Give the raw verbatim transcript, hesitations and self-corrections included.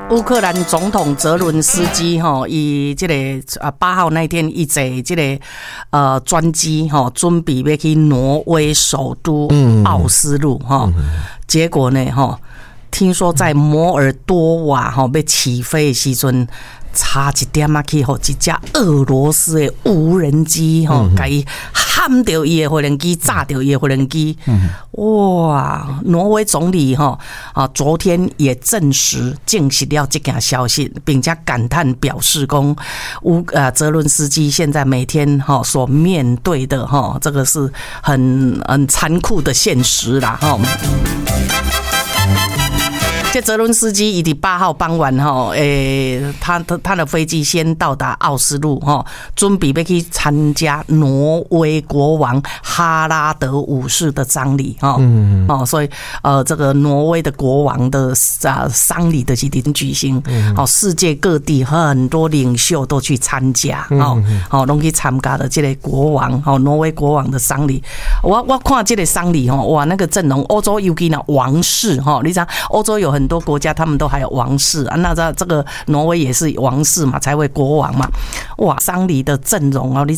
乌克兰总统泽伦斯基哈，以这个啊八号那天一坐这个呃专机哈，准备要去挪威首都奥斯陆哈，结果呢哈，听说在摩尔多瓦哈要起飞的时阵。差一点啊，去吼一架俄罗斯的无人机吼，甲伊喊到伊的无人机，炸掉伊的无人机。哇！挪威总理哈啊，昨天也证实证实了这件消息，并且感叹表示讲，乌呃泽伦斯基现在每天哈所面对的哈，这个是很很残酷的现实啦哈。这泽伦斯基以第八号傍晚哈，诶，他他他的飞机先到达奥斯陆哈，准备要去参加挪威国王哈拉德五世的丧礼哈，嗯，哦，所以呃，这个挪威的国王的啊丧礼的已经举行，好，世界各地很多领袖都去参加，哦，好，拢去参加了这个国王，哦，挪威国王的丧礼。我我看这个丧礼哈，哇，那个阵容，欧洲尤其那王室哈，你知道欧洲有很多国家他们都还有王室啊，那这这个挪威也是王室嘛，才会国王嘛，哇，丧礼的阵容哦，你